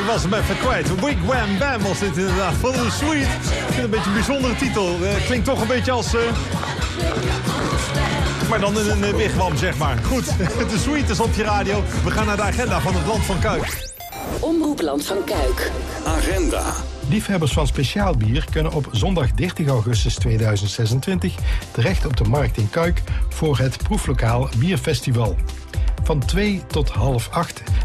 was hem even kwijt. Wig Wham Bam was dit inderdaad. Van de Sweet. Ik vind het een beetje een bijzondere titel. Klinkt toch een beetje als... maar dan in een wigwam, zeg maar. Goed, de Sweet is op je radio. We gaan naar de agenda van het Land van Kuik. Omroep Land van Kuik. Agenda. Liefhebbers van speciaal bier kunnen op zondag 30 augustus 2026 terecht op de Markt in Kuik voor het Proeflokaal Bierfestival. Van 2 tot 7:30